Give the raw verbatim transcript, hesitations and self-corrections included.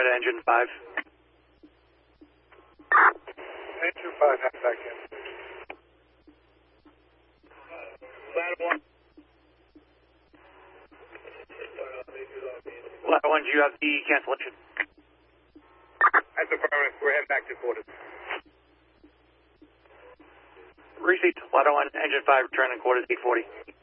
to engine five. Engine five, half back in. Ladder one. Ladder one, do you have the cancellation? That's affirmative. We're heading back to quarters. Receipt. Ladder one, engine five, returning quarters eight forty.